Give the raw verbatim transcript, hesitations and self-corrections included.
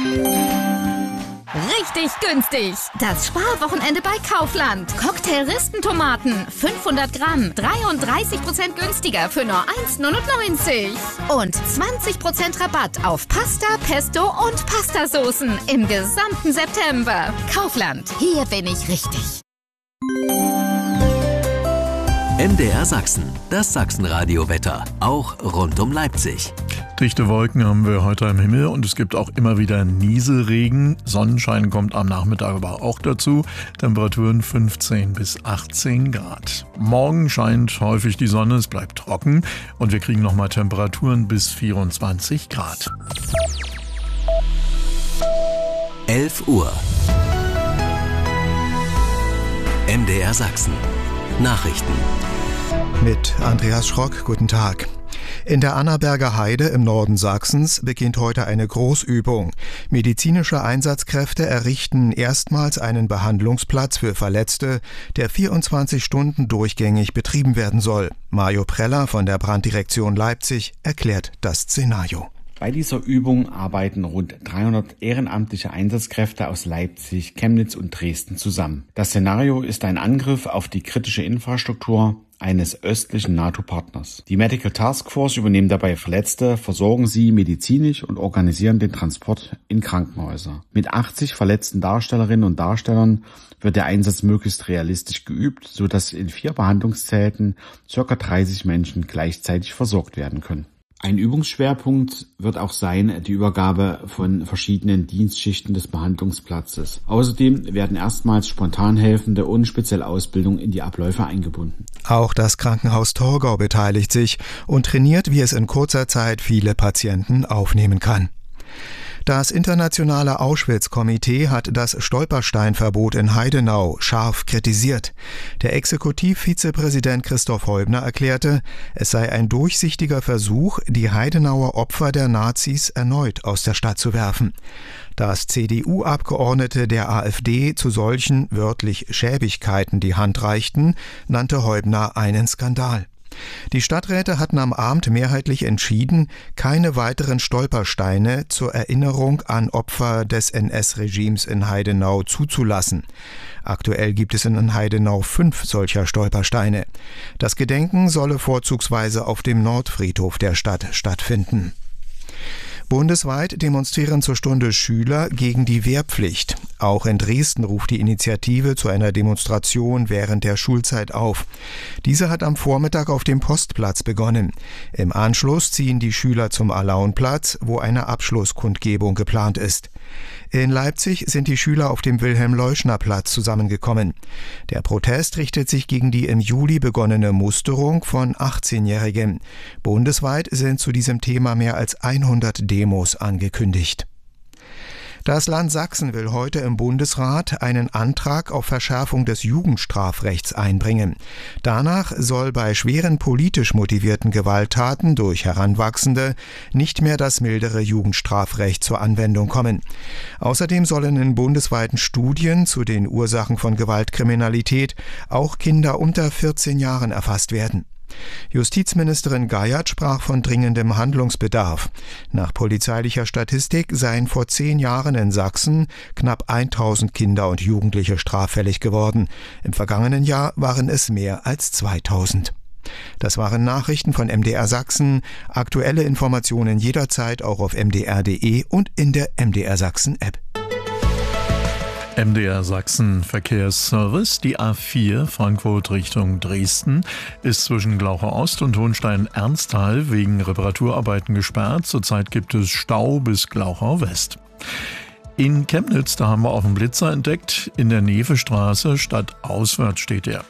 Richtig günstig. Das Sparwochenende bei Kaufland. Cocktail-Ristentomaten, fünfhundert Gramm, dreiunddreißig Prozent günstiger für nur eins Komma neunundneunzig. Und zwanzig Prozent Rabatt auf Pasta, Pesto und Pastasoßen im gesamten September. Kaufland, hier bin ich richtig. M D R Sachsen, das Sachsenradio-Wetter, auch rund um Leipzig. Dichte Wolken haben wir heute am Himmel und es gibt auch immer wieder Nieselregen. Sonnenschein kommt am Nachmittag aber auch dazu. Temperaturen fünfzehn bis achtzehn Grad. Morgen scheint häufig die Sonne, es bleibt trocken und wir kriegen nochmal Temperaturen bis vierundzwanzig Grad. elf Uhr. M D R Sachsen. Nachrichten. Mit Andreas Schrock, guten Tag. In der Annaberger Heide im Norden Sachsens beginnt heute eine Großübung. Medizinische Einsatzkräfte errichten erstmals einen Behandlungsplatz für Verletzte, der vierundzwanzig Stunden durchgängig betrieben werden soll. Mario Preller von der Branddirektion Leipzig erklärt das Szenario. Bei dieser Übung arbeiten rund dreihundert ehrenamtliche Einsatzkräfte aus Leipzig, Chemnitz und Dresden zusammen. Das Szenario ist ein Angriff auf die kritische Infrastruktur eines östlichen NATO-Partners. Die Medical Task Force übernehmen dabei Verletzte, versorgen sie medizinisch und organisieren den Transport in Krankenhäuser. Mit achtzig verletzten Darstellerinnen und Darstellern wird der Einsatz möglichst realistisch geübt, sodass in vier Behandlungszelten ca. dreißig Menschen gleichzeitig versorgt werden können. Ein Übungsschwerpunkt wird auch sein die Übergabe von verschiedenen Dienstschichten des Behandlungsplatzes. Außerdem werden erstmals Spontanhelfende und spezielle Ausbildung in die Abläufe eingebunden. Auch das Krankenhaus Torgau beteiligt sich und trainiert, wie es in kurzer Zeit viele Patienten aufnehmen kann. Das internationale Auschwitz-Komitee hat das Stolpersteinverbot in Heidenau scharf kritisiert. Der Exekutivvizepräsident Christoph Heubner erklärte, es sei ein durchsichtiger Versuch, die Heidenauer Opfer der Nazis erneut aus der Stadt zu werfen. Dass C D U-Abgeordnete der AfD zu solchen wörtlich Schäbigkeiten die Hand reichten, nannte Heubner einen Skandal. Die Stadträte hatten am Abend mehrheitlich entschieden, keine weiteren Stolpersteine zur Erinnerung an Opfer des N S-Regimes in Heidenau zuzulassen. Aktuell gibt es in Heidenau fünf solcher Stolpersteine. Das Gedenken solle vorzugsweise auf dem Nordfriedhof der Stadt stattfinden. Bundesweit demonstrieren zur Stunde Schüler gegen die Wehrpflicht. Auch in Dresden ruft die Initiative zu einer Demonstration während der Schulzeit auf. Diese hat am Vormittag auf dem Postplatz begonnen. Im Anschluss ziehen die Schüler zum Alaunplatz, wo eine Abschlusskundgebung geplant ist. In Leipzig sind die Schüler auf dem Wilhelm-Leuschner-Platz zusammengekommen. Der Protest richtet sich gegen die im Juli begonnene Musterung von achtzehnjährigen. Bundesweit sind zu diesem Thema mehr als hundert Demos angekündigt. Das Land Sachsen will heute im Bundesrat einen Antrag auf Verschärfung des Jugendstrafrechts einbringen. Danach soll bei schweren politisch motivierten Gewalttaten durch Heranwachsende nicht mehr das mildere Jugendstrafrecht zur Anwendung kommen. Außerdem sollen in bundesweiten Studien zu den Ursachen von Gewaltkriminalität auch Kinder unter vierzehn Jahren erfasst werden. Justizministerin Geiert sprach von dringendem Handlungsbedarf. Nach polizeilicher Statistik seien vor zehn Jahren in Sachsen knapp tausend Kinder und Jugendliche straffällig geworden. Im vergangenen Jahr waren es mehr als zweitausend. Das waren Nachrichten von M D R Sachsen. Aktuelle Informationen jederzeit auch auf m d r punkt d e und in der M D R Sachsen App. M D R Sachsen Verkehrsservice. Die A vier Frankfurt Richtung Dresden ist zwischen Glaucher Ost und Hohenstein-Ernsthal wegen Reparaturarbeiten gesperrt. Zurzeit gibt es Stau bis Glaucher West. In Chemnitz, da haben wir auch einen Blitzer entdeckt. In der Nevestraße stadtauswärts steht er.